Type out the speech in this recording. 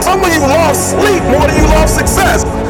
Some of you love sleep more than you love success.